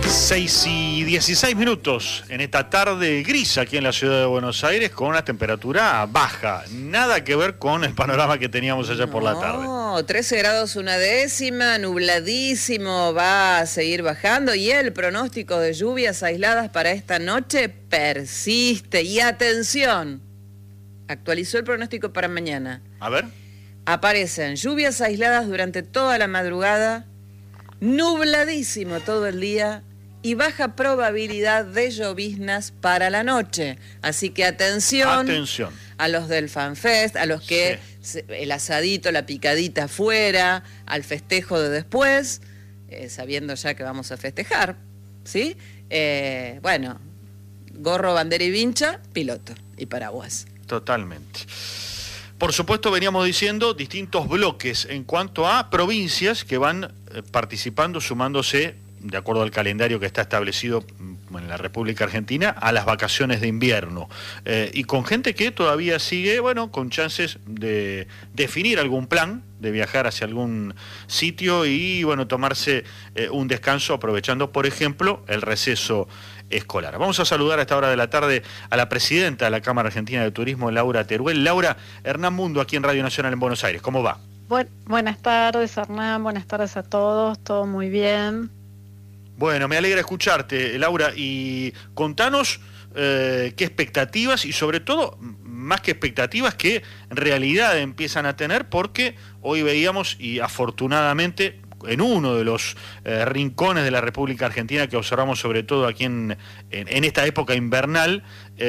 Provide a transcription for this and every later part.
6:16 en esta tarde gris aquí en la ciudad de Buenos Aires con una temperatura baja. Nada que ver con el panorama que teníamos ayer por la tarde. No, 13 grados una décima, nubladísimo, va a seguir bajando y el pronóstico de lluvias aisladas para esta noche persiste. Y atención, actualizó el pronóstico para mañana. A ver. Aparecen lluvias aisladas durante toda la madrugada, nubladísimo todo el día y baja probabilidad de lloviznas para la noche. Así que atención a los del FanFest, a los que el asadito, la picadita afuera, al festejo de después, sabiendo ya que vamos a festejar, ¿sí? Bueno, gorro, bandera y vincha, piloto y paraguas. Totalmente. Por supuesto, veníamos diciendo distintos bloques en cuanto a provincias que van participando, sumándose, de acuerdo al calendario que está establecido en la República Argentina, a las vacaciones de invierno. Y con gente que todavía sigue, bueno, con chances de definir algún plan, de viajar hacia algún sitio y, bueno, tomarse un descanso aprovechando, por ejemplo, el receso escolar. Vamos a saludar a esta hora de la tarde a la presidenta de la Cámara Argentina de Turismo, Laura Teruel. Laura, Hernán Mundo, aquí en Radio Nacional en Buenos Aires. ¿Cómo va? Buenas tardes, Hernán. Buenas tardes a todos. Todo muy bien. Bueno, me alegra escucharte, Laura. Y contanos qué expectativas y, sobre todo, más que expectativas, qué realidad empiezan a tener, porque hoy veíamos, y afortunadamente en uno de los rincones de la República Argentina que observamos sobre todo aquí en esta época invernal,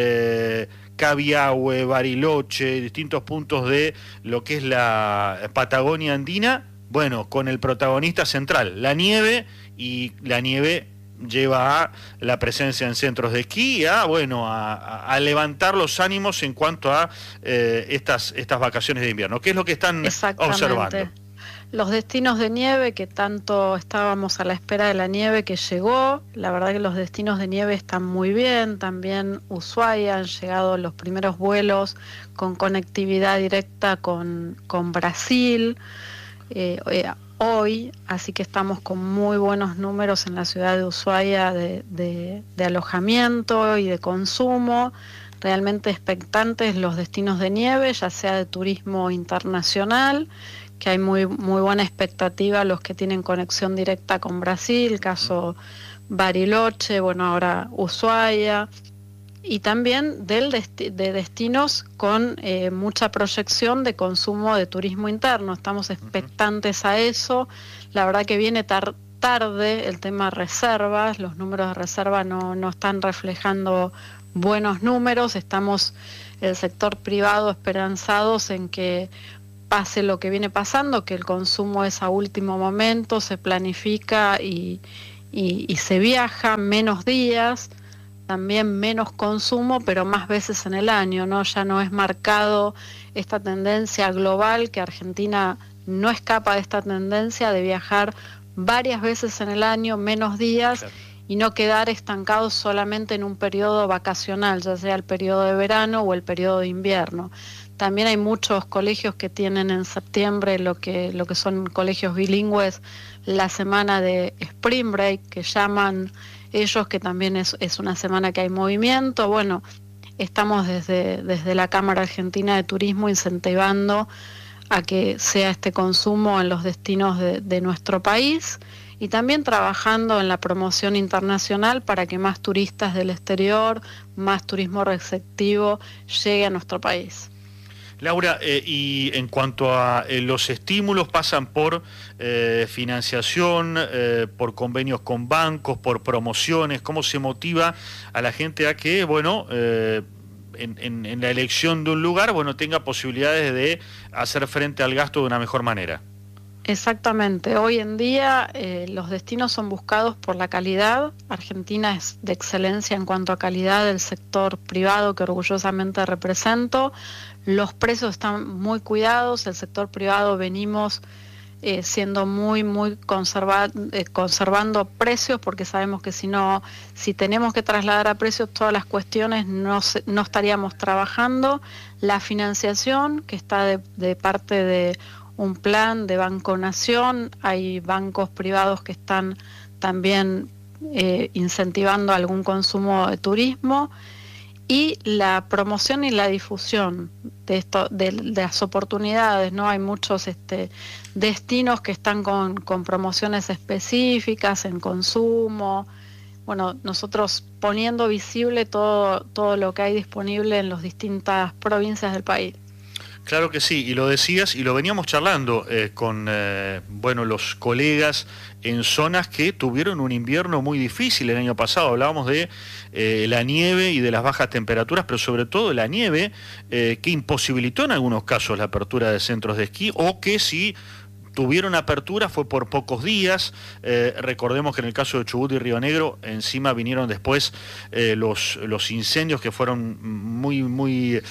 Cabiahue, Bariloche, distintos puntos de lo que es la Patagonia andina, bueno, con el protagonista central, la nieve, y la nieve lleva a la presencia en centros de esquí, a levantar los ánimos en cuanto a estas vacaciones de invierno. ¿Qué es lo que están observando? Los destinos de nieve, que tanto estábamos a la espera de la nieve que llegó, la verdad que los destinos de nieve están muy bien. También Ushuaia, han llegado los primeros vuelos con conectividad directa con Brasil hoy, así que estamos con muy buenos números en la ciudad de Ushuaia de alojamiento y de consumo. Realmente expectantes los destinos de nieve, ya sea de turismo internacional, que hay muy buena expectativa los que tienen conexión directa con Brasil, caso Bariloche, bueno, ahora Ushuaia, y también de destinos con mucha proyección de consumo de turismo interno. Estamos expectantes a eso. La verdad que viene tarde el tema reservas, los números de reserva no están reflejando buenos números. Estamos, el sector privado, esperanzados en que pase lo que viene pasando, que el consumo es a último momento, se planifica y se viaja menos días, también menos consumo, pero más veces en el año, ¿no? Ya no es marcado esta tendencia global, que Argentina no escapa de esta tendencia de viajar varias veces en el año, menos días, claro, y no quedar estancados solamente en un periodo vacacional, ya sea el periodo de verano o el periodo de invierno. También hay muchos colegios que tienen en septiembre lo que son colegios bilingües, la semana de Spring Break, que llaman ellos, que también es una semana que hay movimiento. Bueno, estamos desde la Cámara Argentina de Turismo incentivando a que sea este consumo en los destinos de nuestro país, y también trabajando en la promoción internacional para que más turistas del exterior, más turismo receptivo llegue a nuestro país. Laura, y en cuanto a los estímulos, pasan por financiación, por convenios con bancos, por promociones. ¿Cómo se motiva a la gente a que, bueno, en la elección de un lugar, bueno, tenga posibilidades de hacer frente al gasto de una mejor manera? Exactamente. Hoy en día los destinos son buscados por la calidad. Argentina es de excelencia en cuanto a calidad del sector privado, que orgullosamente represento. Los precios están muy cuidados. El sector privado venimos siendo muy conservando precios, porque sabemos que si tenemos que trasladar a precios todas las cuestiones, no estaríamos trabajando. La financiación, que está de parte de un plan de Banco Nación, hay bancos privados que están también incentivando algún consumo de turismo, y la promoción y la difusión de esto, de las oportunidades, ¿no? Hay muchos destinos que están con promociones específicas en consumo. Bueno, nosotros poniendo visible todo lo que hay disponible en las distintas provincias del país. Claro que sí, y lo decías, y lo veníamos charlando con los colegas en zonas que tuvieron un invierno muy difícil el año pasado. Hablábamos de la nieve y de las bajas temperaturas, pero sobre todo la nieve que imposibilitó en algunos casos la apertura de centros de esquí, o que si tuvieron apertura fue por pocos días. Recordemos que en el caso de Chubut y Río Negro encima vinieron después los incendios que fueron muy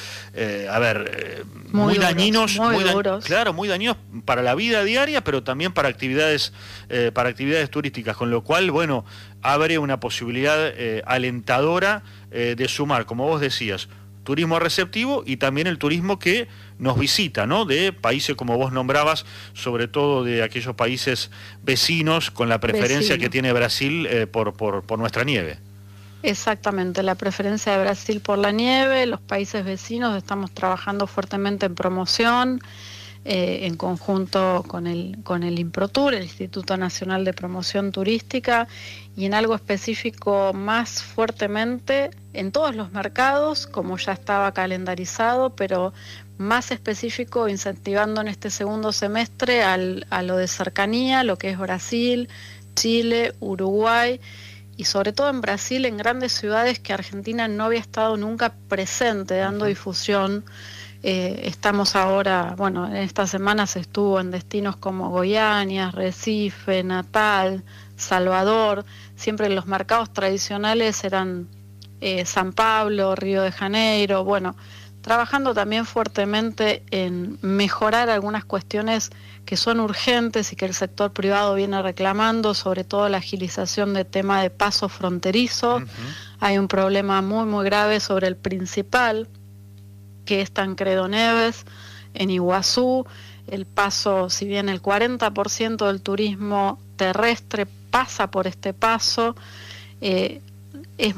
dañinos, muy dañinos para la vida diaria, pero también para actividades turísticas, con lo cual, bueno, abre una posibilidad alentadora de sumar, como vos decías, turismo receptivo y también el turismo que nos visita, ¿no? De países como vos nombrabas, sobre todo de aquellos países vecinos, con la preferencia que tiene Brasil por nuestra nieve. Exactamente, la preferencia de Brasil por la nieve. Los países vecinos estamos trabajando fuertemente en promoción, en conjunto con el INPROTUR, el Instituto Nacional de Promoción Turística, y en algo específico más fuertemente en todos los mercados, como ya estaba calendarizado, pero más específico incentivando en este segundo semestre a lo de cercanía, lo que es Brasil, Chile, Uruguay, y sobre todo en Brasil, en grandes ciudades que Argentina no había estado nunca presente, dando difusión. Estamos ahora, en esta semana se estuvo en destinos como Goiânia, Recife, Natal, Salvador. Siempre los mercados tradicionales eran San Pablo, Río de Janeiro, trabajando también fuertemente en mejorar algunas cuestiones que son urgentes y que el sector privado viene reclamando, sobre todo la agilización del tema de paso fronterizo. Hay un problema muy, muy grave sobre el principal, que es Tancredo Neves, en Iguazú. El paso, si bien el 40% del turismo terrestre pasa por este paso, es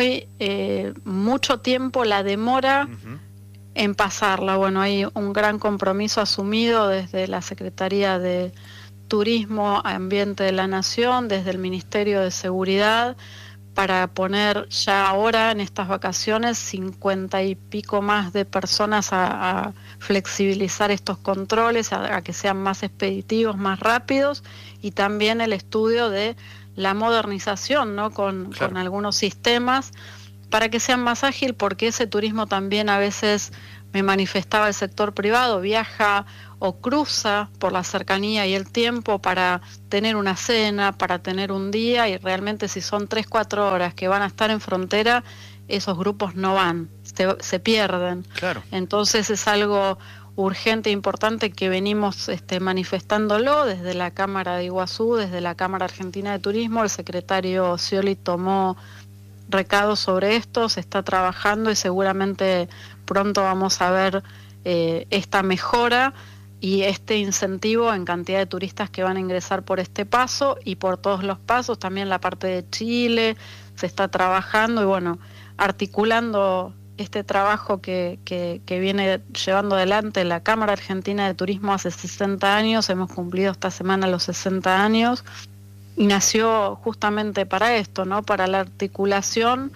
mucho tiempo la demora en pasarla. Hay un gran compromiso asumido desde la Secretaría de Turismo, Ambiente de la Nación, desde el Ministerio de Seguridad, para poner ya ahora en estas vacaciones 50 y pico más de personas a flexibilizar estos controles, a que sean más expeditivos, más rápidos, y también el estudio de la modernización, ¿no? con algunos sistemas para que sean más ágil, porque ese turismo también a veces, me manifestaba el sector privado, viaja o cruza por la cercanía y el tiempo para tener una cena, para tener un día, y realmente si son 3-4 horas que van a estar en frontera, esos grupos no van, se pierden. Claro. Entonces es algo urgente e importante que venimos manifestándolo desde la Cámara de Iguazú, desde la Cámara Argentina de Turismo. El secretario Scioli tomó recado sobre esto, se está trabajando y seguramente pronto vamos a ver esta mejora y este incentivo en cantidad de turistas que van a ingresar por este paso y por todos los pasos. También la parte de Chile se está trabajando y articulando este trabajo que viene llevando adelante la Cámara Argentina de Turismo hace 60 años, hemos cumplido esta semana los 60 años, y nació justamente para esto, ¿no? Para la articulación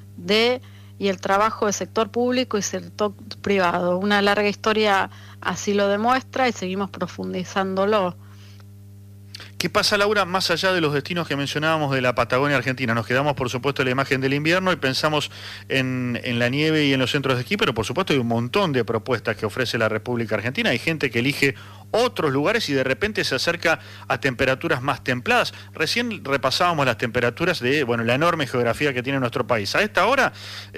y el trabajo del sector público y sector privado. Una larga historia así lo demuestra y seguimos profundizándolo. ¿Qué pasa, Laura, más allá de los destinos que mencionábamos de la Patagonia Argentina? Nos quedamos, por supuesto, en la imagen del invierno y pensamos en la nieve y en los centros de esquí, pero por supuesto hay un montón de propuestas que ofrece la República Argentina. Hay gente que elige otros lugares y de repente se acerca a temperaturas más templadas. Recién repasábamos las temperaturas de la enorme geografía que tiene nuestro país. A esta hora,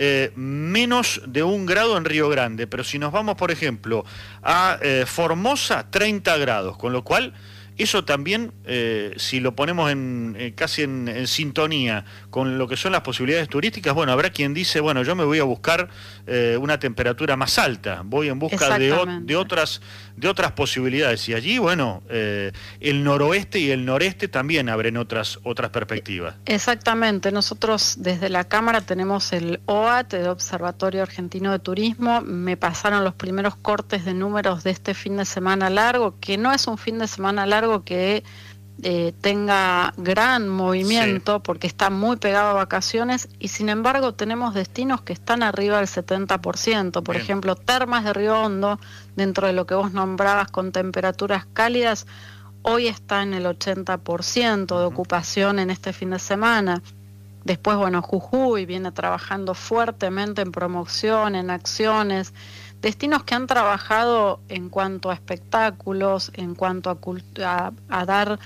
menos de 1 grado en Río Grande, pero si nos vamos, por ejemplo, a Formosa, 30 grados, con lo cual Eso también, si lo ponemos casi en sintonía con lo que son las posibilidades turísticas, bueno, habrá quien dice, bueno, yo me voy a buscar una temperatura más alta, voy en busca de otras posibilidades, y allí, bueno, el noroeste y el noreste también abren otras perspectivas. Exactamente, nosotros desde la Cámara tenemos el OAT, el Observatorio Argentino de Turismo. Me pasaron los primeros cortes de números de este fin de semana largo, que no es un fin de semana largo que tenga gran movimiento, sí, porque está muy pegado a vacaciones, y sin embargo tenemos destinos que están arriba del 70%. Por ejemplo, Termas de Río Hondo, dentro de lo que vos nombrabas con temperaturas cálidas, hoy está en el 80% de ocupación en este fin de semana. Después, bueno, Jujuy viene trabajando fuertemente en promoción, en acciones. Destinos que han trabajado en cuanto a espectáculos, en cuanto a dar,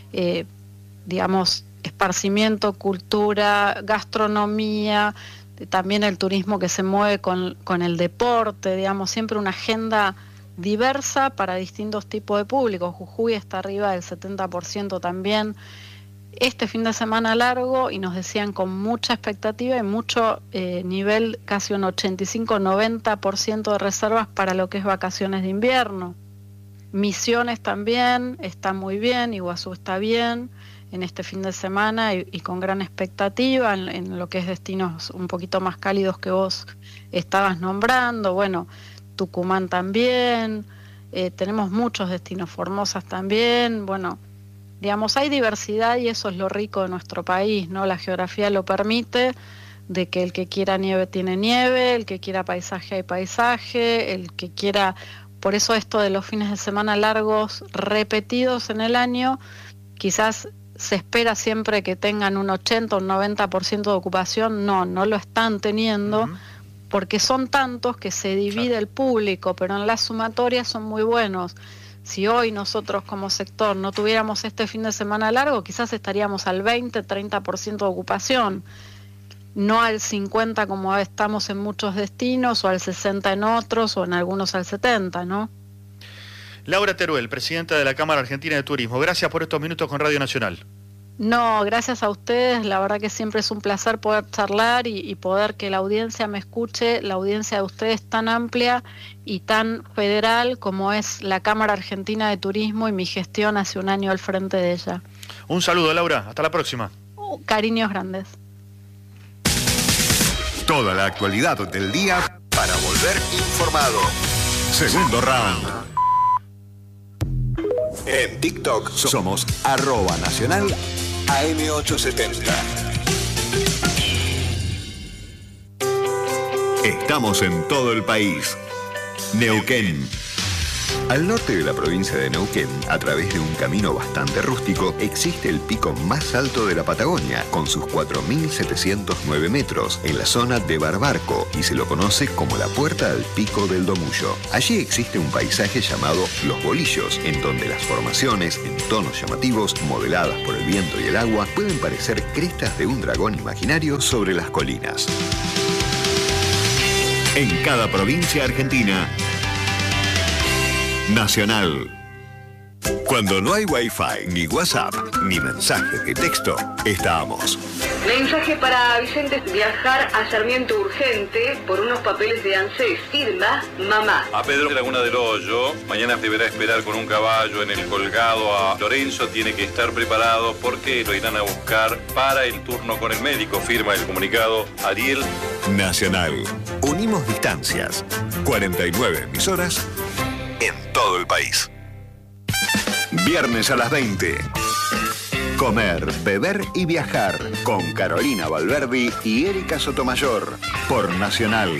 digamos, esparcimiento, cultura, gastronomía, también el turismo que se mueve con el deporte, digamos, siempre una agenda diversa para distintos tipos de públicos. Jujuy está arriba del 70% también. Este fin de semana largo, y nos decían con mucha expectativa y mucho nivel, casi un 85-90% de reservas para lo que es vacaciones de invierno. Misiones también está muy bien, Iguazú está bien en este fin de semana y con gran expectativa en lo que es destinos un poquito más cálidos que vos estabas nombrando. Bueno, Tucumán también, tenemos muchos destinos, Formosas también, bueno. Digamos, hay diversidad y eso es lo rico de nuestro país, ¿no? La geografía lo permite, de que el que quiera nieve tiene nieve, el que quiera paisaje hay paisaje, el que quiera... Por eso esto de los fines de semana largos repetidos en el año, quizás se espera siempre que tengan un 80 o un 90% de ocupación, no lo están teniendo, porque son tantos que se divide el público, pero en las sumatorias son muy buenos. Si hoy nosotros como sector no tuviéramos este fin de semana largo, quizás estaríamos al 20-30% de ocupación, no al 50% como estamos en muchos destinos, o al 60% en otros, o en algunos al 70%, ¿no? Laura Teruel, presidenta de la Cámara Argentina de Turismo, gracias por estos minutos con Radio Nacional. No, gracias a ustedes, la verdad que siempre es un placer poder charlar y poder que la audiencia me escuche, la audiencia de ustedes tan amplia y tan federal como es la Cámara Argentina de Turismo y mi gestión hace un año al frente de ella. Un saludo, Laura, hasta la próxima. Cariños grandes. Toda la actualidad del día para volver informado. Segundo round. En TikTok somos @nacional AM870. Estamos en todo el país. Neuquén. Al norte de la provincia de Neuquén, a través de un camino bastante rústico, existe el pico más alto de la Patagonia, con sus 4.709 metros, en la zona de Barbarco, y se lo conoce como la Puerta al Pico del Domullo. Allí existe un paisaje llamado Los Bolillos, en donde las formaciones, en tonos llamativos, modeladas por el viento y el agua, pueden parecer crestas de un dragón imaginario sobre las colinas. En cada provincia argentina, Nacional. Cuando no hay Wi-Fi, ni WhatsApp, ni mensajes de texto, estamos. Mensaje para Vicente: viajar a Sarmiento urgente por unos papeles de ANSES. Firma mamá. A Pedro Laguna del Hoyo, mañana deberá esperar con un caballo en el colgado. A Lorenzo tiene que estar preparado porque lo irán a buscar para el turno con el médico. Firma el comunicado Ariel. Nacional. Unimos distancias. 49 emisoras en todo el país. Viernes a las 20. Comer, beber y viajar con Carolina Valverdi y Erika Sotomayor por Nacional.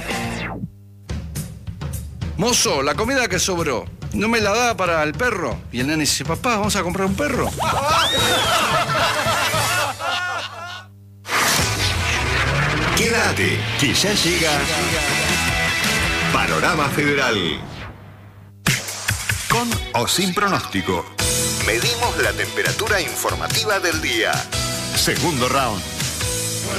Mozo, la comida que sobró, ¿no me la da para el perro? Y el nene dice: papá, ¿vamos a comprar un perro? Quédate, que ya llega Panorama Federal. Con o sin pronóstico, medimos la temperatura informativa del día. Segundo round.